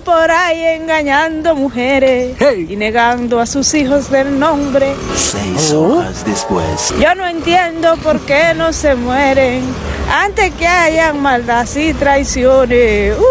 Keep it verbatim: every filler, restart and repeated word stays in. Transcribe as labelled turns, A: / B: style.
A: por ahí engañando mujeres hey. y negando a sus hijos del nombre.
B: Seis horas después.
A: Yo no entiendo por qué no se mueren antes que hayan maldad y traiciones. Uh.